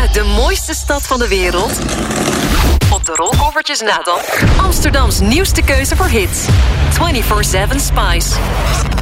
De mooiste stad van de wereld? Op de rolkoffertjes na dan Amsterdams nieuwste keuze voor hits. 24/7 Spice.